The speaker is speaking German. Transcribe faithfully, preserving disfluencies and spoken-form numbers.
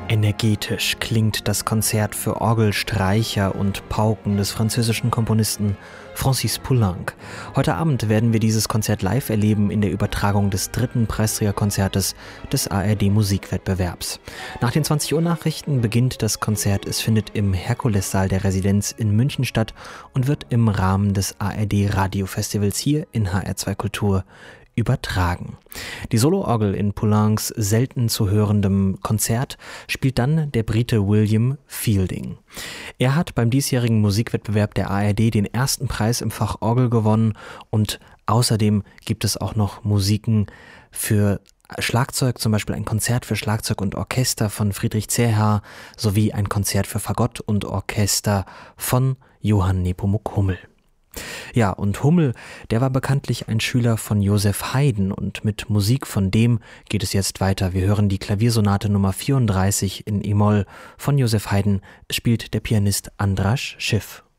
Energetisch klingt das Konzert für Orgel, Streicher und Pauken des französischen Komponisten Francis Poulenc. Heute Abend werden wir dieses Konzert live erleben in der Übertragung des dritten Preisträgerkonzertes des A R D-Musikwettbewerbs. Nach den zwanzig Uhr Nachrichten beginnt das Konzert. Es findet im Herkulessaal der Residenz in München statt und wird im Rahmen des A R D-Radiofestivals hier in H R zwei Kultur übertragen. Die Soloorgel in Poulencs selten zu hörendem Konzert spielt dann der Brite William Fielding. Er hat beim diesjährigen Musikwettbewerb der A R D den ersten Preis im Fach Orgel gewonnen und außerdem gibt es auch noch Musiken für Schlagzeug, zum Beispiel ein Konzert für Schlagzeug und Orchester von Friedrich Zerha sowie ein Konzert für Fagott und Orchester von Johann Nepomuk Hummel. Ja, und Hummel, der war bekanntlich ein Schüler von Joseph Haydn und mit Musik von dem geht es jetzt weiter. Wir hören die Klaviersonate Nummer vierunddreißig in E-Moll von Joseph Haydn, spielt der Pianist Andras Schiff.